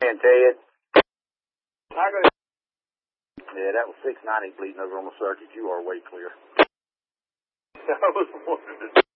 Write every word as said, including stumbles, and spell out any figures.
And Ted. I go. Yeah, that was six ninety bleeding over on the circuit. You are way clear. I was wondering.